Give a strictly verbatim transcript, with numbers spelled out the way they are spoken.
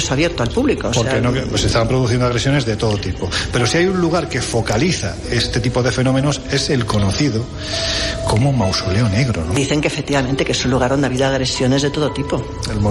acceso abierto al público. O Porque sea, no, pues se estaban produciendo agresiones de todo tipo. Pero si hay un lugar que focaliza este tipo de fenómenos es el conocido como Mausoleo Negro, ¿no? Dicen que efectivamente que es un lugar donde ha habido agresiones de todo tipo. El